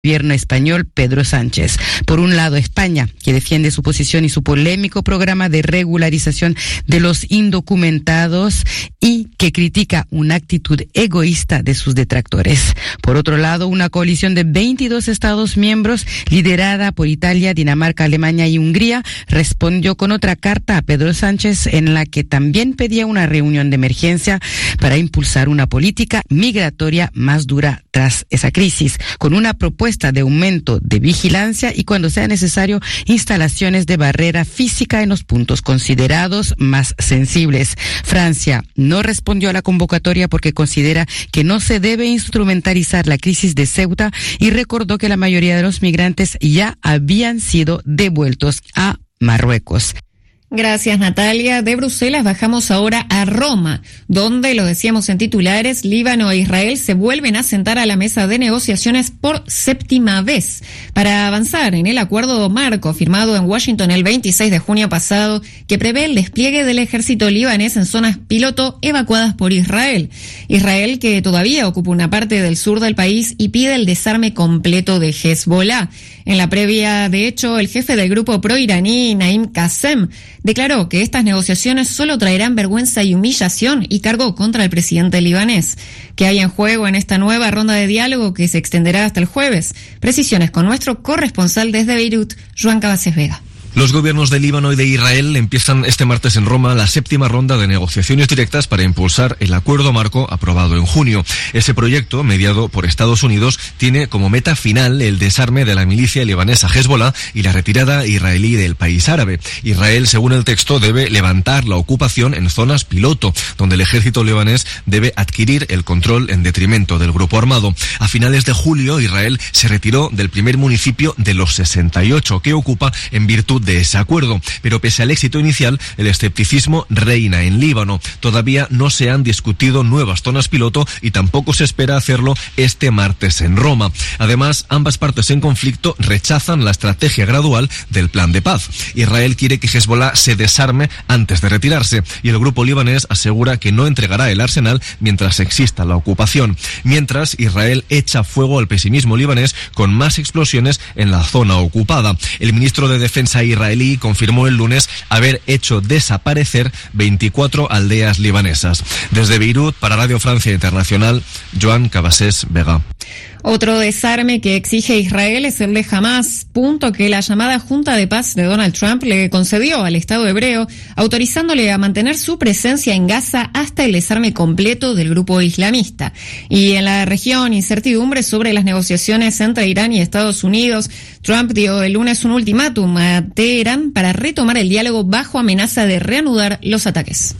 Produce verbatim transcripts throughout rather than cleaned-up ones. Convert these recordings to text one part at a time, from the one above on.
gobierno español Pedro Sánchez. Por un lado, España, que defiende su posición y su polémico programa de regularización de los indocumentados y que critica una actitud egoísta de sus detractores. Por otro lado, una coalición de veintidós Estados miembros, liderada por Italia, Dinamarca, Alemania y Hungría, respondió con otra carta a Pedro Sánchez en la que también pedía una reunión de emergencia para impulsar una política migratoria más dura tras esa crisis, con una propuesta de aumento de vigilancia y, cuando sea necesario, instalaciones de barrera física en los puntos considerados más sensibles. Francia no respondió a la convocatoria porque considera que no se debe instrumentalizar la crisis de Ceuta y recordó que la mayoría de los migrantes ya habían sido devueltos a Marruecos. Gracias, Natalia. De Bruselas bajamos ahora a Roma, donde, lo decíamos en titulares, Líbano e Israel se vuelven a sentar a la mesa de negociaciones por séptima vez para avanzar en el acuerdo marco firmado en Washington el veintiséis de junio pasado, que prevé el despliegue del ejército libanés en zonas piloto evacuadas por Israel. Israel, que todavía ocupa una parte del sur del país y pide el desarme completo de Hezbollah. En la previa, de hecho, el jefe del grupo pro-iraní, Naim Qassem, declaró que estas negociaciones solo traerán vergüenza y humillación y cargó contra el presidente libanés. ¿Qué hay en juego en esta nueva ronda de diálogo que se extenderá hasta el jueves? Precisiones con nuestro corresponsal desde Beirut, Joan Cabaces Vega. Los gobiernos de Líbano y de Israel empiezan este martes en Roma la séptima ronda de negociaciones directas para impulsar el acuerdo marco aprobado en junio. Ese proyecto, mediado por Estados Unidos, tiene como meta final el desarme de la milicia libanesa Hezbollah y la retirada israelí del país árabe. Israel, según el texto, debe levantar la ocupación en zonas piloto, donde el ejército libanés debe adquirir el control en detrimento del grupo armado. A finales de julio, Israel se retiró del primer municipio de los sesenta y ocho que ocupa en virtud de ese acuerdo, pero pese al éxito inicial, el escepticismo reina en Líbano. Todavía no se han discutido nuevas zonas piloto y tampoco se espera hacerlo este martes en Roma. Además, ambas partes en conflicto rechazan la estrategia gradual del plan de paz. Israel quiere que Hezbollah se desarme antes de retirarse y el grupo libanés asegura que no entregará el arsenal mientras exista la ocupación. Mientras, Israel echa fuego al pesimismo libanés con más explosiones en la zona ocupada. El ministro de Defensa israelí confirmó el lunes haber hecho desaparecer veinticuatro aldeas libanesas. Desde Beirut, para Radio Francia Internacional, Joan Cabases Vega. Otro desarme que exige Israel es el de Hamas, punto que la llamada Junta de Paz de Donald Trump le concedió al Estado hebreo, autorizándole a mantener su presencia en Gaza hasta el desarme completo del grupo islamista. Y en la región, incertidumbre sobre las negociaciones entre Irán y Estados Unidos. Trump dio el lunes un ultimátum a Teherán para retomar el diálogo bajo amenaza de reanudar los ataques.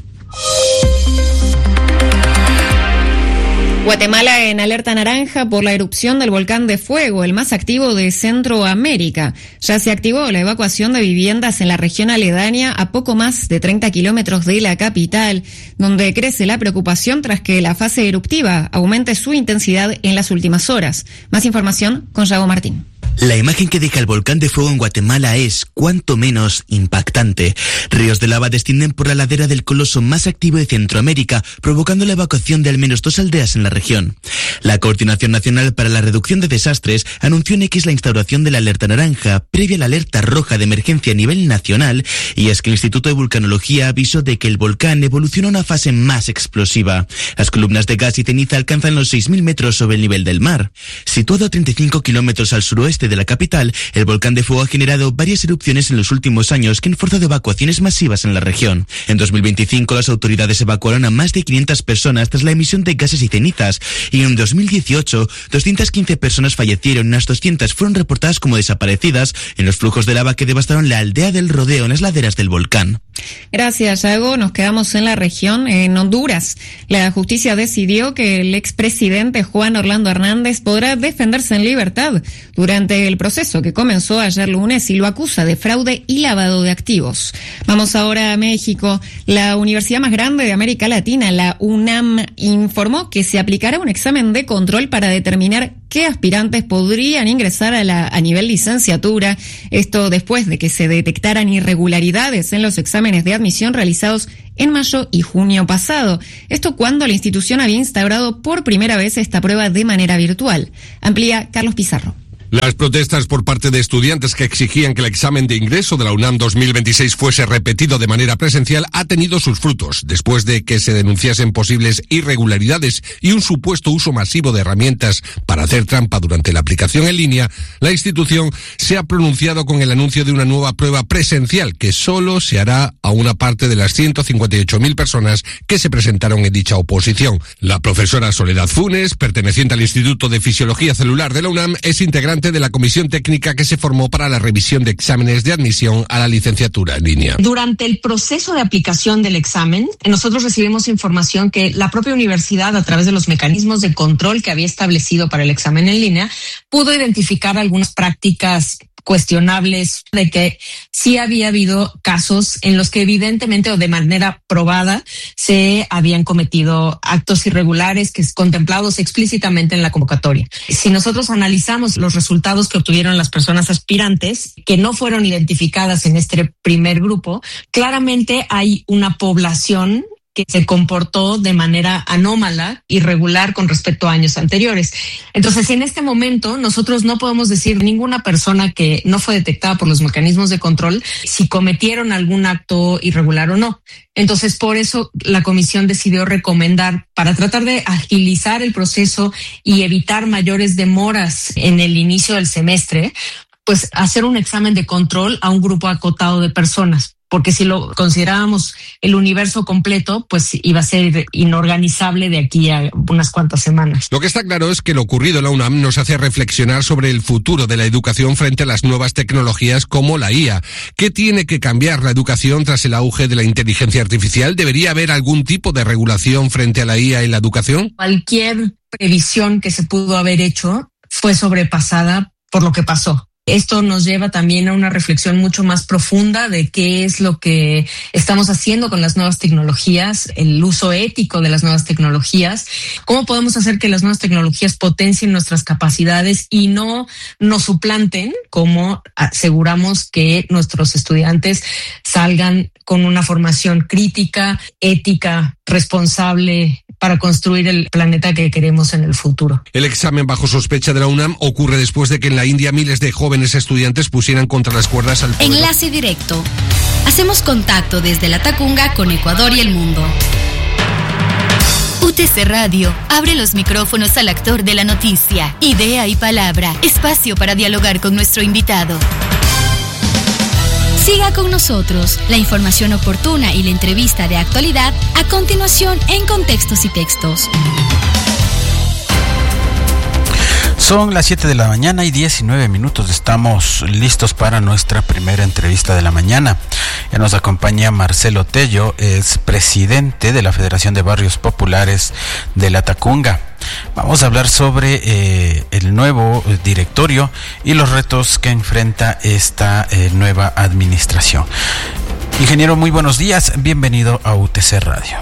Guatemala en alerta naranja por la erupción del volcán de fuego, el más activo de Centroamérica. Ya se activó la evacuación de viviendas en la región aledaña a poco más de treinta kilómetros de la capital, donde crece la preocupación tras que la fase eruptiva aumente su intensidad en las últimas horas. Más información con Yago Martín. La imagen que deja el volcán de fuego en Guatemala es, cuanto menos, impactante. Ríos de lava descienden por la ladera del coloso más activo de Centroamérica, provocando la evacuación de al menos dos aldeas en la región. La Coordinación Nacional para la Reducción de Desastres anunció en X la instauración de la alerta naranja, previa a la alerta roja de emergencia a nivel nacional, y es que el Instituto de Vulcanología avisó de que el volcán evoluciona a una fase más explosiva. Las columnas de gas y ceniza alcanzan los seis mil metros sobre el nivel del mar. Situado a treinta y cinco kilómetros al suroeste de la capital, el volcán de fuego ha generado varias erupciones en los últimos años que han forzado evacuaciones masivas en la región. En dos mil veinticinco, las autoridades evacuaron a más de quinientas personas tras la emisión de gases y cenizas, y en dos mil dieciocho, doscientas quince personas fallecieron y unas doscientas fueron reportadas como desaparecidas en los flujos de lava que devastaron la aldea del Rodeo en las laderas del volcán. Gracias, Yago. Nos quedamos en la región, en Honduras. La justicia decidió que el expresidente Juan Orlando Hernández podrá defenderse en libertad durante el proceso que comenzó ayer lunes y lo acusa de fraude y lavado de activos. Vamos ahora a México. La universidad más grande de América Latina, la UNAM, informó que se aplicará un examen de control para determinar qué aspirantes podrían ingresar a, la, a nivel licenciatura. Esto después de que se detectaran irregularidades en los exámenes de admisión realizados en mayo y junio pasado. Esto cuando la institución había instaurado por primera vez esta prueba de manera virtual. Amplía Carlos Pizarro. Las protestas por parte de estudiantes que exigían que el examen de ingreso de la UNAM dos mil veintiséis fuese repetido de manera presencial ha tenido sus frutos, después de que se denunciasen posibles irregularidades y un supuesto uso masivo de herramientas para hacer trampa durante la aplicación en línea. La institución se ha pronunciado con el anuncio de una nueva prueba presencial que solo se hará a una parte de las ciento cincuenta y ocho mil personas que se presentaron en dicha oposición. La profesora Soledad Funes, perteneciente al Instituto de Fisiología Celular de la UNAM, es integrante de la comisión técnica que se formó para la revisión de exámenes de admisión a la licenciatura en línea. Durante el proceso de aplicación del examen, nosotros recibimos información que la propia universidad, a través de los mecanismos de control que había establecido para el examen en línea, pudo identificar algunas prácticas cuestionables, de que sí había habido casos en los que evidentemente o de manera probada se habían cometido actos irregulares que es contemplados explícitamente en la convocatoria. Si nosotros analizamos los resultados que obtuvieron las personas aspirantes que no fueron identificadas en este primer grupo, claramente hay una población que se comportó de manera anómala, irregular con respecto a años anteriores. Entonces, en este momento, nosotros no podemos decir ninguna persona que no fue detectada por los mecanismos de control si cometieron algún acto irregular o no. Entonces, por eso la comisión decidió recomendar, para tratar de agilizar el proceso y evitar mayores demoras en el inicio del semestre, pues hacer un examen de control a un grupo acotado de personas. Porque si lo considerábamos el universo completo, pues iba a ser inorganizable de aquí a unas cuantas semanas. Lo que está claro es que lo ocurrido en la UNAM nos hace reflexionar sobre el futuro de la educación frente a las nuevas tecnologías como la I A. ¿Qué tiene que cambiar la educación tras el auge de la inteligencia artificial? ¿Debería haber algún tipo de regulación frente a la I A en la educación? Cualquier previsión que se pudo haber hecho fue sobrepasada por lo que pasó. Esto nos lleva también a una reflexión mucho más profunda de qué es lo que estamos haciendo con las nuevas tecnologías, el uso ético de las nuevas tecnologías, cómo podemos hacer que las nuevas tecnologías potencien nuestras capacidades y no nos suplanten, cómo aseguramos que nuestros estudiantes salgan con una formación crítica, ética, responsable, para construir el planeta que queremos en el futuro. El examen bajo sospecha de la UNAM ocurre después de que en la India miles de jóvenes estudiantes pusieran contra las cuerdas al poder. Enlace directo. Hacemos contacto desde la Tacunga con Ecuador y el mundo. U T C Radio abre los micrófonos al actor de la noticia. Idea y palabra. Espacio para dialogar con nuestro invitado. Siga con nosotros la información oportuna y la entrevista de actualidad a continuación en Contextos y Textos. Son las siete de la mañana y diecinueve minutos. Estamos listos para nuestra primera entrevista de la mañana. Ya nos acompaña Marcelo Tello, es presidente de la Federación de Barrios Populares de la Tacunga. Vamos a hablar sobre eh, el nuevo directorio y los retos que enfrenta esta eh, nueva administración. Ingeniero, muy buenos días. Bienvenido a U T C Radio.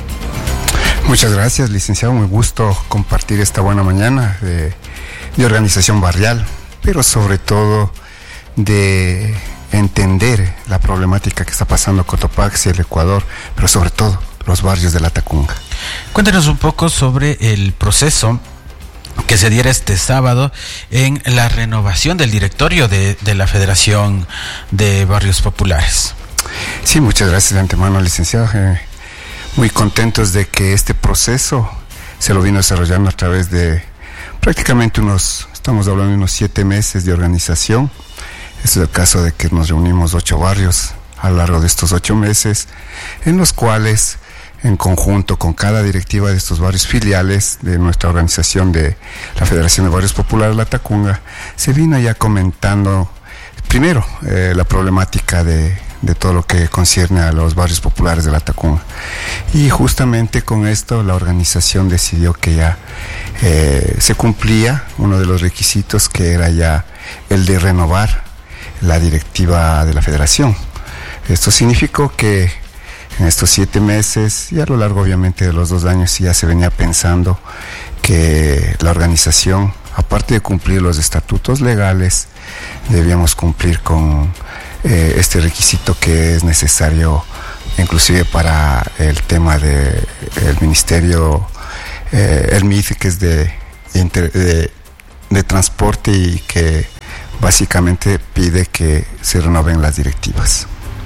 Muchas gracias, licenciado. Muy gusto compartir esta buena mañana de, de organización barrial, pero sobre todo de entender la problemática que está pasando Cotopaxi, el Ecuador, pero sobre todo los barrios de la Tacunga. Cuéntenos un poco sobre el proceso que se diera este sábado en la renovación del directorio de, de la Federación de Barrios Populares. Sí, muchas gracias de antemano, licenciado. Eh, muy contentos de que este proceso se lo vino desarrollando a través de prácticamente unos, estamos hablando de unos siete meses de organización. Este es el caso de que nos reunimos ocho barrios a lo largo de estos ocho meses, en los cuales, en conjunto con cada directiva de estos barrios filiales de nuestra organización de la Federación de Barrios Populares La Tacunga, se vino ya comentando primero eh, la problemática de, de todo lo que concierne a los barrios populares de La Tacunga. Y justamente con esto la organización decidió que ya eh, se cumplía uno de los requisitos, que era ya el de renovar la directiva de la Federación. Esto significó que en estos siete meses y a lo largo obviamente de los dos años ya se venía pensando que la organización, aparte de cumplir los estatutos legales, debíamos cumplir con eh, este requisito que es necesario inclusive para el tema de el ministerio, eh, el M I F, que es de, inter, de de transporte y que básicamente pide que se renueven las directivas.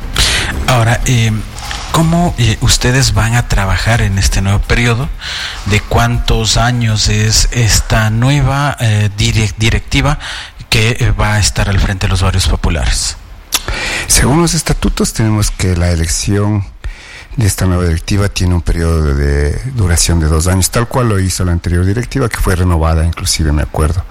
Ahora, eh, ¿cómo eh, ustedes van a trabajar en este nuevo periodo? ¿De cuántos años es esta nueva eh, direct- directiva que eh, va a estar al frente de los barrios populares? Según los estatutos tenemos que la elección de esta nueva directiva tiene un periodo de duración de dos años, tal cual lo hizo la anterior directiva, que fue renovada, inclusive me acuerdo.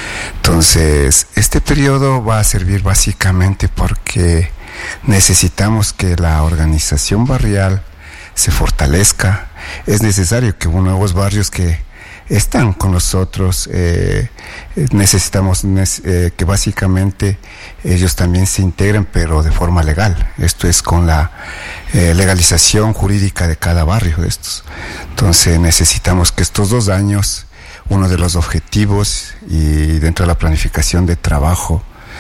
Entonces, este periodo va a servir básicamente porque necesitamos que la organización barrial se fortalezca. Es necesario que nuevos barrios que están con nosotros, eh, necesitamos eh, que básicamente ellos también se integren, pero de forma legal. Esto es con la eh, legalización jurídica de cada barrio de estos. Entonces necesitamos que estos dos años, uno de los objetivos y dentro de la planificación de trabajo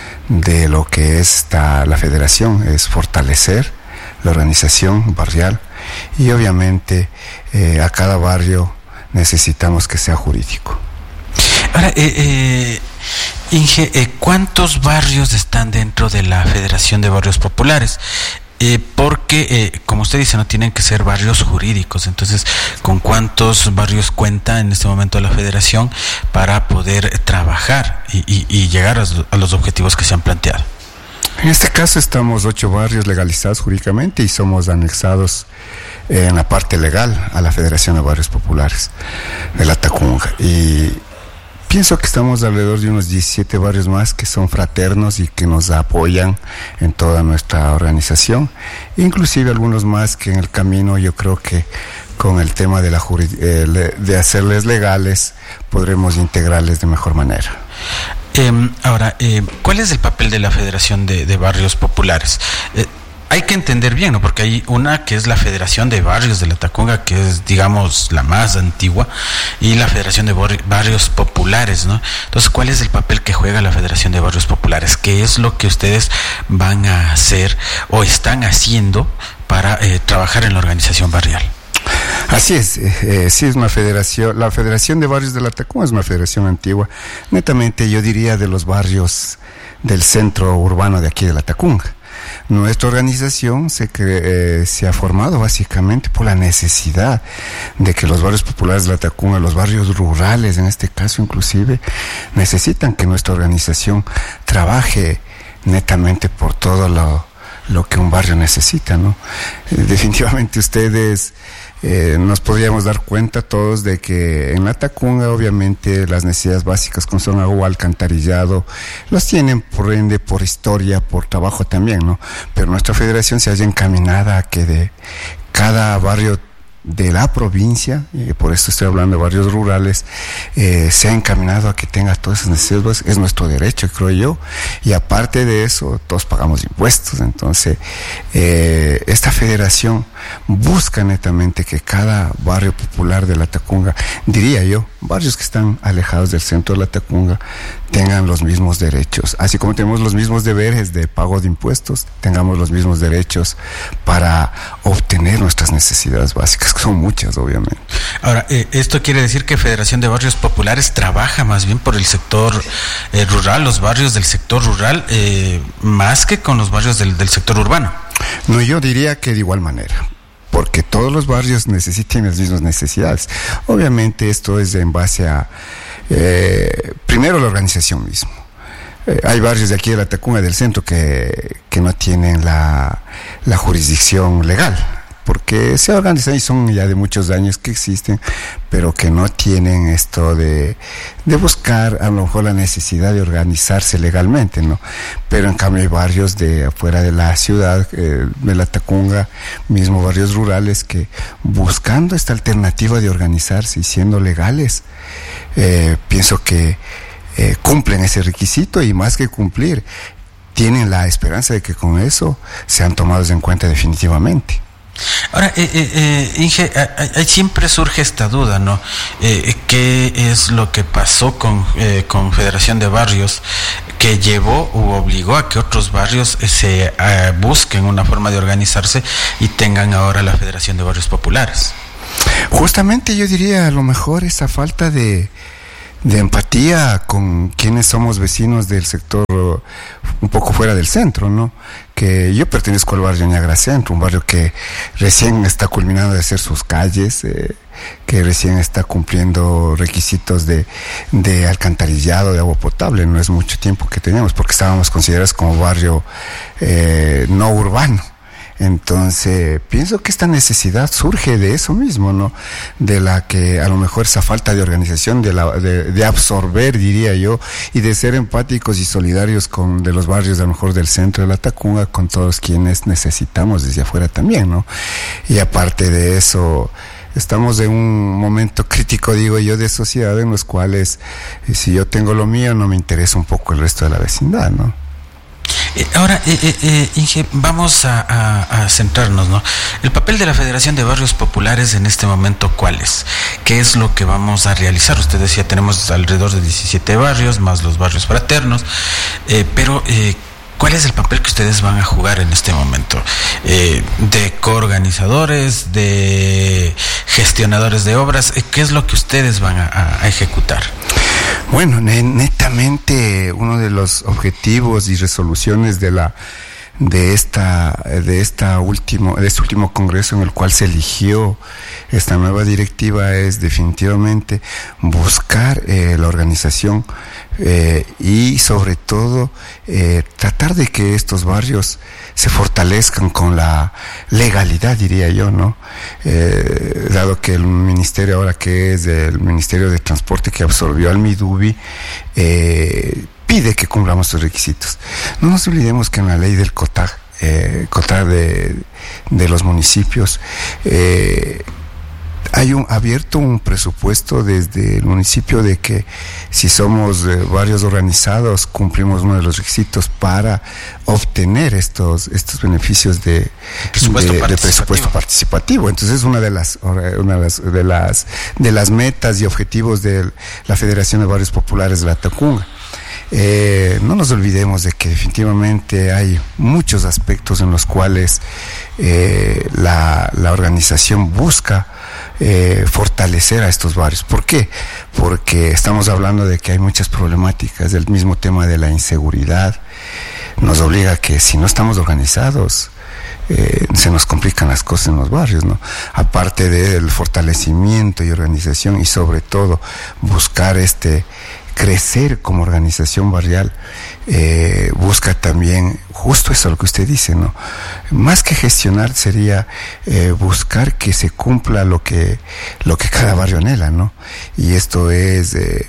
de lo que es esta, la federación, es fortalecer la organización barrial y obviamente eh, a cada barrio necesitamos que sea jurídico. Ahora, eh, eh, Inge, eh, ¿cuántos barrios están dentro de la Federación de Barrios Populares? Eh, porque, eh, como usted dice, no tienen que ser barrios jurídicos. Entonces, ¿con cuántos barrios cuenta en este momento la Federación para poder trabajar y, y, y llegar a, a los objetivos que se han planteado? En este caso estamos ocho barrios legalizados jurídicamente y somos anexados eh, en la parte legal a la Federación de Barrios Populares de la Tacunga. Y pienso que estamos alrededor de unos diecisiete barrios más que son fraternos y que nos apoyan en toda nuestra organización. Inclusive algunos más que en el camino yo creo que con el tema de, la jurid- eh, de hacerles legales podremos integrarles de mejor manera. Eh, ahora, eh, ¿cuál es el papel de la Federación de, de Barrios Populares? Eh, hay que entender bien, ¿no? Porque hay una que es la Federación de Barrios de la Tacunga, que es, digamos, la más antigua, y la Federación de Bar- Barrios Populares, ¿no? Entonces, ¿cuál es el papel que juega la Federación de Barrios Populares? ¿Qué es lo que ustedes van a hacer o están haciendo para eh, trabajar en la organización barrial? Así es, eh, sí es una federación, la Federación de Barrios de la Tacunga es una federación antigua, netamente yo diría de los barrios del centro urbano de aquí de la Tacunga. Nuestra organización se, cre- eh, se ha formado básicamente por la necesidad de que los barrios populares de la Tacunga, los barrios rurales en este caso inclusive, necesitan que nuestra organización trabaje netamente por todo lo, lo que un barrio necesita, ¿no? Eh, definitivamente ustedes... Eh, nos podríamos dar cuenta todos de que en la Tacunga obviamente las necesidades básicas como son agua, alcantarillado, los tienen por ende, por historia, por trabajo también, ¿no? Pero nuestra federación se halla encaminada a que de cada barrio de la provincia, y por esto estoy hablando de barrios rurales, eh, se ha encaminado a que tenga todas esas necesidades, es nuestro derecho, creo yo, y aparte de eso, todos pagamos impuestos. Entonces, eh, esta federación busca netamente que cada barrio popular de la Tacunga, diría yo, barrios que están alejados del centro de la Tacunga, tengan los mismos derechos, así como tenemos los mismos deberes de pago de impuestos, tengamos los mismos derechos para obtener nuestras necesidades básicas, que son muchas, obviamente. Ahora, eh, esto quiere decir que Federación de Barrios Populares trabaja más bien por el sector eh, rural, los barrios del sector rural, eh, más que con los barrios del, del sector urbano. No, yo diría que de igual manera, porque todos los barrios necesitan las mismas necesidades. Obviamente esto es en base a, eh, primero la organización misma. Eh, hay barrios de aquí de la Tacunga del centro que, que no tienen la, la jurisdicción legal, porque se organizan y son ya de muchos años que existen, pero que no tienen esto de, de buscar a lo mejor la necesidad de organizarse legalmente, ¿no? Pero en cambio hay barrios de afuera de la ciudad, eh, de la Tacunga, mismo barrios rurales, que buscando esta alternativa de organizarse y siendo legales, eh, pienso que eh, cumplen ese requisito y más que cumplir, tienen la esperanza de que con eso sean tomados en cuenta definitivamente. Ahora, eh, eh, eh, Inge, eh, eh, siempre surge esta duda, ¿no? Eh, ¿Qué es lo que pasó con, eh, con Federación de Barrios que llevó u obligó a que otros barrios eh, se eh, busquen una forma de organizarse y tengan ahora la Federación de Barrios Populares? Justamente yo diría a lo mejor esa falta de, de empatía con quienes somos vecinos del sector un poco fuera del centro, ¿no? Que yo pertenezco al barrio Niagara Centro, un barrio que recién está culminando de hacer sus calles, eh, que recién está cumpliendo requisitos de, de alcantarillado, de agua potable. No es mucho tiempo que tenemos, porque estábamos considerados como barrio eh, no urbano. Entonces, pienso que esta necesidad surge de eso mismo, ¿no? De la que a lo mejor esa falta de organización, de, la, de, de absorber, diría yo, y de ser empáticos y solidarios con de los barrios, a lo mejor del centro de la Tacunga, con todos quienes necesitamos desde afuera también, ¿no? Y aparte de eso, estamos en un momento crítico, digo yo, de sociedad en los cuales, si yo tengo lo mío, no me interesa un poco el resto de la vecindad, ¿no? Eh, ahora, eh, eh, Inge, vamos a, a, a centrarnos, ¿no? El papel de la Federación de Barrios Populares en este momento, ¿cuál es? ¿Qué es lo que vamos a realizar? Usted decía, tenemos alrededor de diecisiete barrios, más los barrios fraternos, eh, pero eh, ¿cuál es el papel que ustedes van a jugar en este momento? Eh, de coorganizadores, de gestionadores de obras, ¿qué es lo que ustedes van a, a ejecutar? Bueno, netamente uno de los objetivos y resoluciones de la de esta de esta último de este último congreso en el cual se eligió esta nueva directiva es definitivamente buscar eh, la organización eh, y sobre todo eh, tratar de que estos barrios se fortalezcan con la legalidad, diría yo, ¿no? Eh, dado que el ministerio ahora que es el Ministerio de Transporte que absorbió al Midubi, eh, pide que cumplamos sus requisitos. No nos olvidemos que en la ley del COTAG, eh, COTAG de, de los municipios, eh, hay un abierto un presupuesto desde el municipio de que si somos eh, varios organizados cumplimos uno de los requisitos para obtener estos estos beneficios de presupuesto, de, participativo. de presupuesto participativo. Entonces es una de las una de las de las de las metas y objetivos de la Federación de Barrios Populares de la Tacunga. Eh, no nos olvidemos de que definitivamente hay muchos aspectos en los cuales eh, la, la organización busca eh, fortalecer a estos barrios. ¿Por qué? Porque estamos hablando de que hay muchas problemáticas, del mismo tema de la inseguridad. Nos obliga a que si no estamos organizados, Eh, se nos complican las cosas en los barrios, ¿no? Aparte del fortalecimiento y organización y sobre todo buscar este crecer como organización barrial, eh, busca también justo eso lo que usted dice, ¿no? Más que gestionar sería eh, buscar que se cumpla lo que lo que cada barrio anhela, ¿no? Y esto es eh,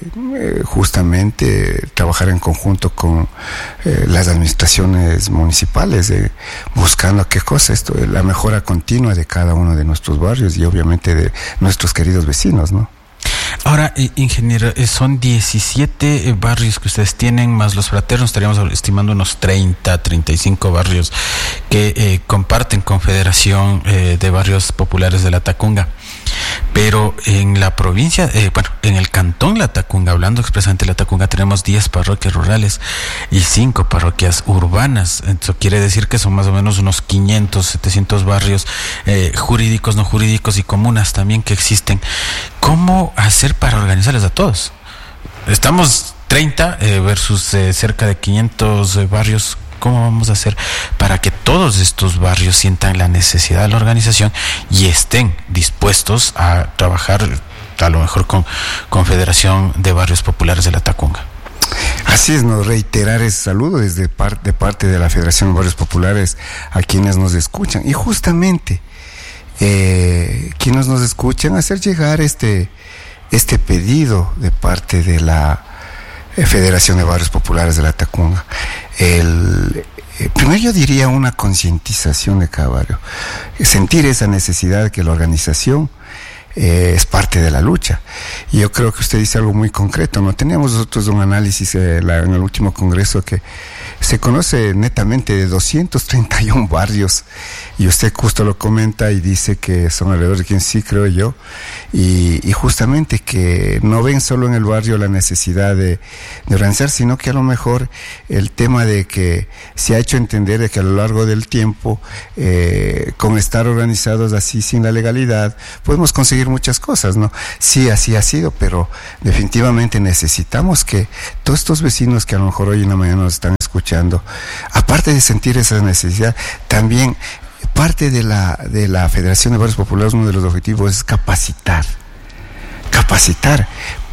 justamente trabajar en conjunto con eh, las administraciones municipales, eh, buscando qué cosa esto, la mejora continua de cada uno de nuestros barrios y obviamente de nuestros queridos vecinos, ¿no? Ahora, eh, ingeniero, eh, son diecisiete eh, barrios que ustedes tienen, más los fraternos, estaríamos estimando unos treinta, treinta y cinco barrios que eh, comparten Confederación eh, de Barrios Populares de la Tacunga. Pero en la provincia, eh, bueno, en el cantón La Tacunga, hablando expresamente de La Tacunga, tenemos diez parroquias rurales y cinco parroquias urbanas. Eso quiere decir que son más o menos unos quinientos, setecientos barrios eh, jurídicos, no jurídicos y comunas también que existen. ¿Cómo hacer para organizarles a todos? Estamos treinta eh, versus eh, cerca de quinientos eh, barrios. ¿Cómo vamos a hacer para que todos estos barrios sientan la necesidad de la organización y estén dispuestos a trabajar a lo mejor con Confederación de Barrios Populares de la Tacunga? Así es, no reiterar ese saludo desde par, de parte de la Federación de Barrios Populares a quienes nos escuchan y justamente eh, quienes nos escuchan hacer llegar este este pedido de parte de la Federación de Barrios Populares de la Tacunga. El, eh, primero yo diría una concientización de cada barrio, sentir esa necesidad de que la organización eh, es parte de la lucha. Y yo creo que usted dice algo muy concreto, ¿no? Teníamos nosotros un análisis eh, la, en el último congreso que se conoce netamente de doscientos treinta y uno barrios, y usted justo lo comenta y dice que son alrededor de quien sí creo yo, y, y justamente que no ven solo en el barrio la necesidad de, de organizar, sino que a lo mejor el tema de que se ha hecho entender de que a lo largo del tiempo, eh, con estar organizados así sin la legalidad, podemos conseguir decir muchas cosas, ¿no? Sí, así ha sido, pero definitivamente necesitamos que todos estos vecinos que a lo mejor hoy en la mañana nos están escuchando, aparte de sentir esa necesidad, también parte de la, de la Federación de Barrios Populares, uno de los objetivos es capacitar, capacitar,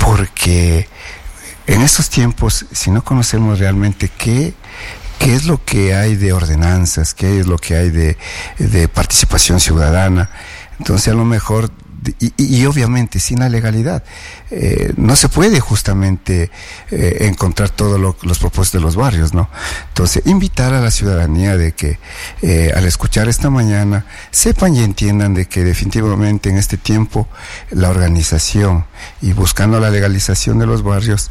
porque en estos tiempos, si no conocemos realmente qué, qué es lo que hay de ordenanzas, qué es lo que hay de, de participación ciudadana, entonces a lo mejor, y, y, y obviamente sin la legalidad, eh, no se puede justamente eh, encontrar todos lo, los propósitos de los barrios, ¿no? Entonces, invitar a la ciudadanía de que eh, al escuchar esta mañana sepan y entiendan de que definitivamente en este tiempo la organización y buscando la legalización de los barrios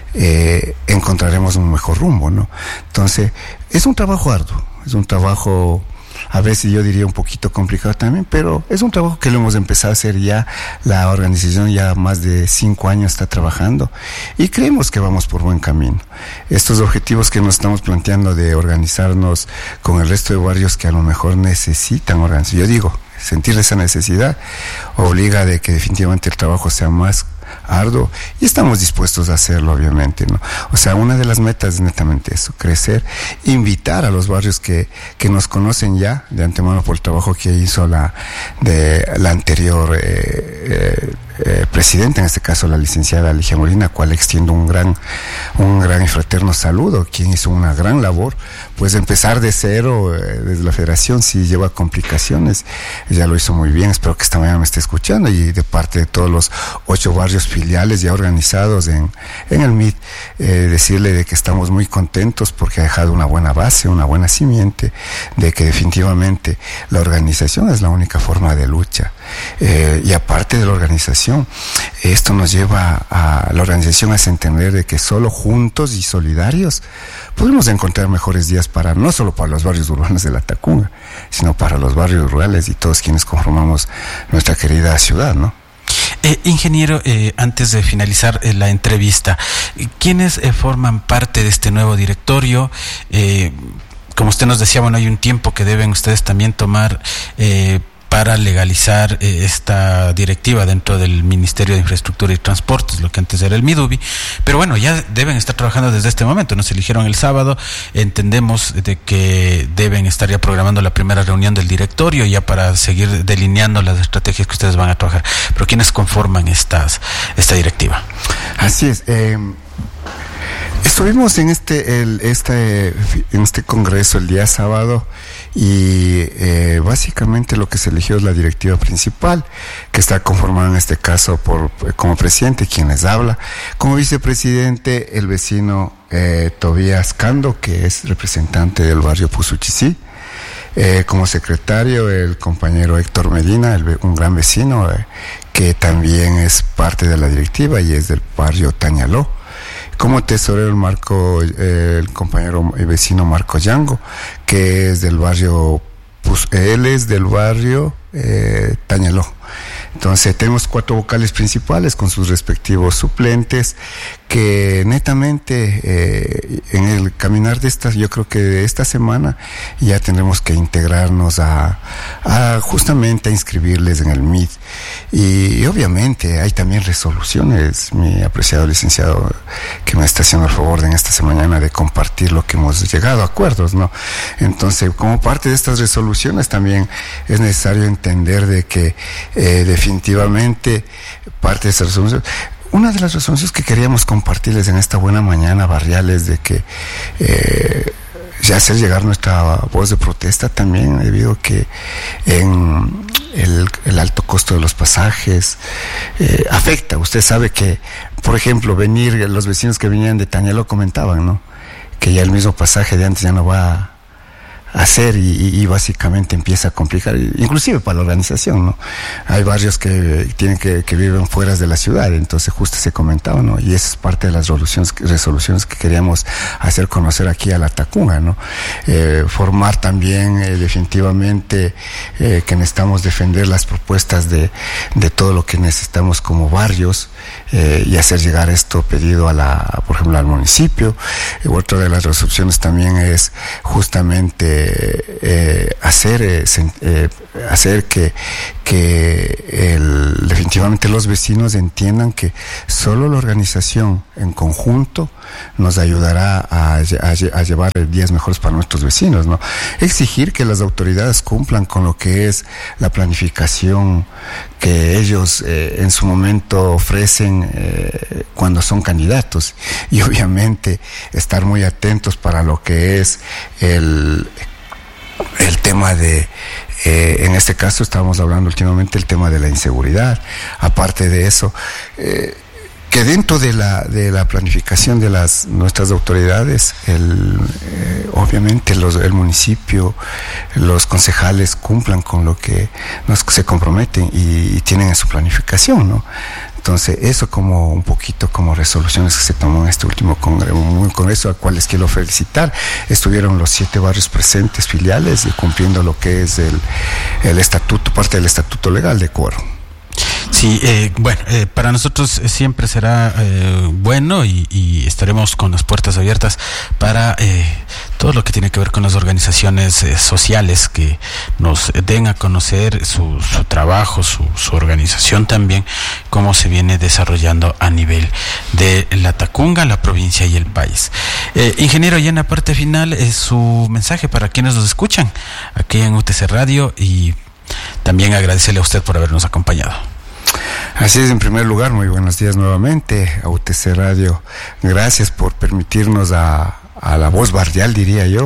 eh, encontraremos un mejor rumbo, ¿no? Entonces, es un trabajo arduo, es un trabajo a veces yo diría un poquito complicado también, pero es un trabajo que lo hemos empezado a hacer ya, la organización ya más de cinco años está trabajando y creemos que vamos por buen camino. Estos objetivos que nos estamos planteando de organizarnos con el resto de barrios que a lo mejor necesitan organizar, yo digo, sentir esa necesidad obliga de que definitivamente el trabajo sea más arduo y estamos dispuestos a hacerlo, obviamente, ¿no? O sea, una de las metas es netamente eso, crecer, invitar a los barrios que, que nos conocen ya de antemano por el trabajo que hizo la, de, la anterior eh, eh, eh, presidenta, en este caso la licenciada Ligia Molina, a cual extiendo un gran, un gran y fraterno saludo, quien hizo una gran labor, pues empezar de cero eh, desde la federación si lleva complicaciones, ella lo hizo muy bien, espero que esta mañana me esté escuchando y de parte de todos los ocho barrios filiales ya organizados en, en el M I D, eh, decirle de que estamos muy contentos porque ha dejado una buena base, una buena simiente, de que definitivamente la organización es la única forma de lucha. Eh, y aparte de la organización, esto nos lleva a la organización a entender de que solo juntos y solidarios podemos encontrar mejores días para, no solo para los barrios urbanos de la Tacunga, sino para los barrios rurales y todos quienes conformamos nuestra querida ciudad, ¿no? Eh, ingeniero, eh, antes de finalizar eh, la entrevista, ¿quiénes eh, forman parte de este nuevo directorio? Eh, como usted nos decía, bueno, hay un tiempo que deben ustedes también tomar eh, para legalizar eh, esta directiva dentro del Ministerio de Infraestructura y Transportes, lo que antes era el MIDUBI, pero bueno, ya deben estar trabajando desde este momento. Nos eligieron el sábado, entendemos de que deben estar ya programando la primera reunión del directorio ya para seguir delineando las estrategias que ustedes van a trabajar, pero ¿quiénes conforman estas esta directiva? Así es, eh... Estuvimos en este, el, este, en este congreso el día sábado y eh, básicamente lo que se eligió es la directiva principal, que está conformada en este caso por como presidente, quien les habla, como vicepresidente el vecino eh, Tobías Cando, que es representante del barrio Pusuchicí, eh, como secretario el compañero Héctor Medina, el, un gran vecino eh, que también es parte de la directiva y es del barrio Tañaló. Como tesorero el Marco, eh, el compañero y vecino Marco Yango, que es del barrio, pues, él es del barrio eh, Tañaló. Entonces tenemos cuatro vocales principales con sus respectivos suplentes que netamente eh, en el caminar de estas, yo creo que de esta semana ya tendremos que integrarnos a, a justamente a inscribirles en el M I D. Y, y obviamente hay también resoluciones, mi apreciado licenciado que me está haciendo el favor de en esta semana de compartir lo que hemos llegado a acuerdos, ¿no? Entonces, como parte de estas resoluciones también es necesario entender de que eh, definitivamente parte de esas resoluciones, una de las resoluciones que queríamos compartirles en esta buena mañana barrial es de que eh, ya hacer llegar nuestra voz de protesta también, debido a que en el, el alto costo de los pasajes eh, afecta. Usted sabe que, por ejemplo, venir, los vecinos que venían de Tañaló comentaban, ¿no?, que ya el mismo pasaje de antes ya no va a hacer y, y básicamente empieza a complicar, inclusive para la organización, ¿no? Hay barrios que tienen que, que viven fuera de la ciudad, entonces justo se comentaba, ¿no? Y esa es parte de las resoluciones, resoluciones que queríamos hacer conocer aquí a la Tacunga, ¿no? Eh, formar también eh, definitivamente eh, que necesitamos defender las propuestas de, de todo lo que necesitamos como barrios eh, y hacer llegar esto pedido a la, por ejemplo, al municipio. Y otra de las resoluciones también es justamente Eh, hacer eh, sen, eh, hacer que, que el, definitivamente los vecinos entiendan que solo la organización en conjunto nos ayudará a, a, a llevar días mejores para nuestros vecinos, ¿no? Exigir que las autoridades cumplan con lo que es la planificación que ellos eh, en su momento ofrecen eh, cuando son candidatos, y obviamente estar muy atentos para lo que es el el tema de, eh, en este caso estábamos hablando últimamente el tema de la inseguridad. Aparte de eso, eh, que dentro de la de la planificación de las nuestras autoridades, el, eh, obviamente los, el municipio, los concejales cumplan con lo que nos, se comprometen y, y tienen en su planificación, ¿no? Entonces, eso como un poquito como resoluciones que se tomó en este último congreso, un congreso al cual les quiero felicitar. Estuvieron los siete barrios presentes, filiales, y cumpliendo lo que es el, el estatuto, parte del estatuto legal de Coro. Sí, eh, bueno, eh, para nosotros siempre será eh, bueno y, y estaremos con las puertas abiertas para eh, todo lo que tiene que ver con las organizaciones eh, sociales, que nos den a conocer su, su trabajo, su, su organización también, cómo se viene desarrollando a nivel de la Tacunga, la provincia y el país. Eh, ingeniero, ya en la parte final es su mensaje para quienes nos escuchan aquí en U T C Radio, y también agradecerle a usted por habernos acompañado. Así es, en primer lugar, muy buenos días nuevamente a U T C Radio. Gracias por permitirnos a, a la voz barrial, diría yo,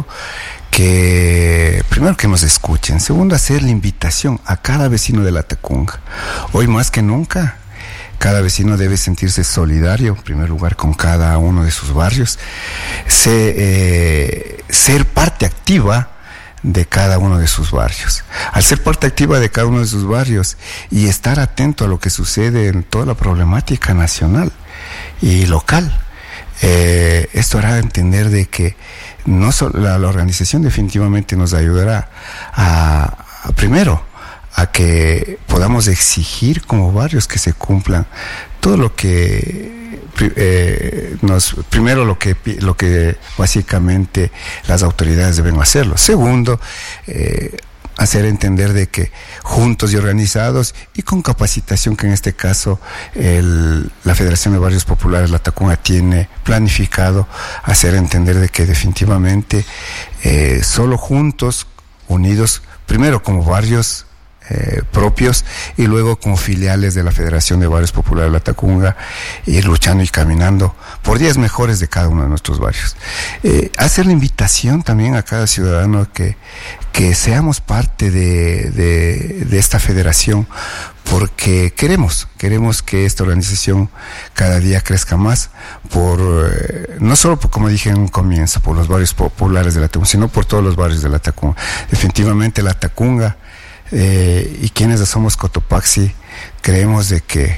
que primero que nos escuchen, segundo hacer la invitación a cada vecino de la Tacunga. Hoy más que nunca, cada vecino debe sentirse solidario, en primer lugar, con cada uno de sus barrios, se, eh, ser parte activa de cada uno de sus barrios. Al ser parte activa de cada uno de sus barrios y estar atento a lo que sucede en toda la problemática nacional y local, eh, esto hará entender de que no solo la, la organización definitivamente nos ayudará a, a primero a que podamos exigir como barrios que se cumplan todo lo que Eh, nos, primero lo que lo que básicamente las autoridades deben hacerlo. Segundo, eh, hacer entender de que juntos y organizados y con capacitación, que en este caso el, la Federación de Barrios Populares La Tacunga tiene planificado, hacer entender de que definitivamente eh, solo juntos, unidos, primero como barrios Eh, propios y luego como filiales de la Federación de Barrios Populares de La Tacunga, ir luchando y caminando por días mejores de cada uno de nuestros barrios. Eh, hacer la invitación también a cada ciudadano que, que seamos parte de, de, de esta federación, porque queremos, queremos que esta organización cada día crezca más, por eh, no solo por, como dije en un comienzo, por los barrios populares de La Tacunga, sino por todos los barrios de La Tacunga. Definitivamente La Tacunga, Eh, y quienes somos Cotopaxi, creemos de que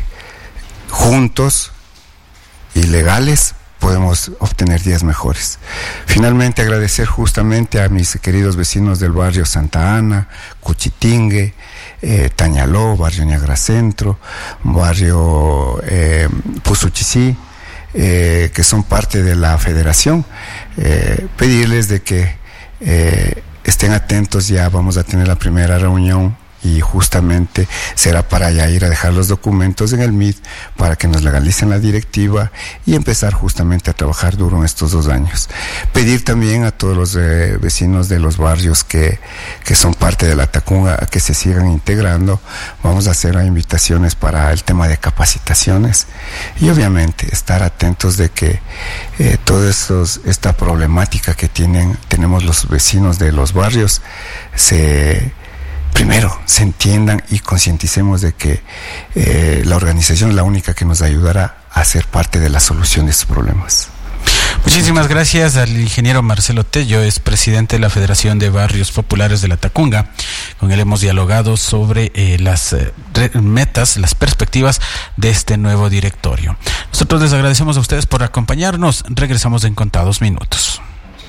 juntos y legales podemos obtener días mejores. Finalmente, agradecer justamente a mis queridos vecinos del barrio Santa Ana, Cuchitingue, eh, Tañaló, barrio Niagara Centro, barrio eh, Pusuchicí, eh, que son parte de la federación, eh, pedirles de que eh, estén atentos. Ya vamos a tener la primera reunión y justamente será para ya ir a dejar los documentos en el M I D para que nos legalicen la directiva y empezar justamente a trabajar duro en estos dos años. Pedir también a todos los eh, vecinos de los barrios que, que son parte de La Tacunga a que se sigan integrando. Vamos a hacer invitaciones para el tema de capacitaciones y obviamente estar atentos de que eh, toda esta problemática que tienen tenemos los vecinos de los barrios se primero se entiendan y concienticemos de que eh, la organización es la única que nos ayudará a ser parte de la solución de estos problemas. Muchísimas gracias al ingeniero Marcelo Tello, es presidente de la Federación de Barrios Populares de La Tacunga. Con él hemos dialogado sobre eh, las eh, metas, las perspectivas de este nuevo directorio. Nosotros les agradecemos a ustedes por acompañarnos. Regresamos en contados minutos.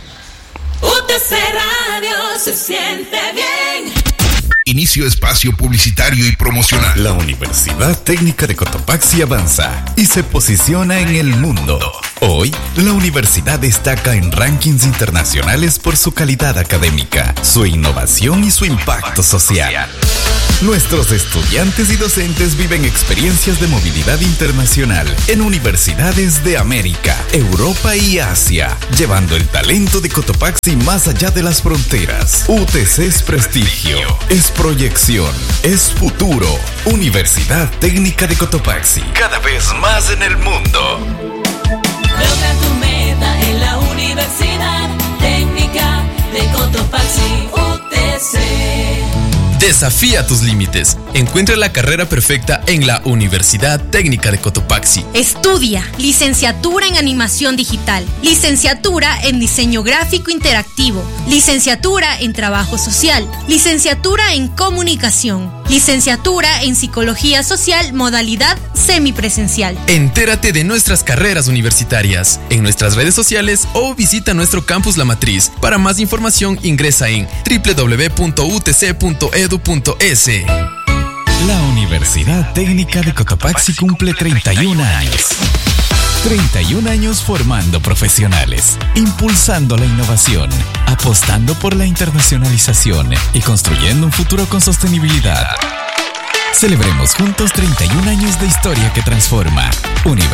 U T C Radio se siente bien. Inicio espacio publicitario y promocional. La Universidad Técnica de Cotopaxi avanza y se posiciona en el mundo. Hoy, la universidad destaca en rankings internacionales por su calidad académica, su innovación y su impacto social. Nuestros estudiantes y docentes viven experiencias de movilidad internacional en universidades de América, Europa y Asia, llevando el talento de Cotopaxi más allá de las fronteras. U T C es prestigio, es proyección, es futuro. Universidad Técnica de Cotopaxi, cada vez más en el mundo. Logra tu meta en la Universidad Técnica de Cotopaxi, U T C. Desafía tus límites. Encuentra la carrera perfecta en la Universidad Técnica de Cotopaxi. Estudia licenciatura en animación digital, licenciatura en diseño gráfico interactivo, licenciatura en trabajo social, licenciatura en comunicación, licenciatura en psicología social, modalidad semipresencial. Entérate de nuestras carreras universitarias en nuestras redes sociales o visita nuestro campus La Matriz. Para más información ingresa en doble u doble u doble u punto u t c punto e d u punto e s. La Universidad Técnica de Cotopaxi cumple treinta y un años. treinta y un años formando profesionales, impulsando la innovación, apostando por la internacionalización y construyendo un futuro con sostenibilidad. Celebremos juntos treinta y un años de historia que transforma. Universidad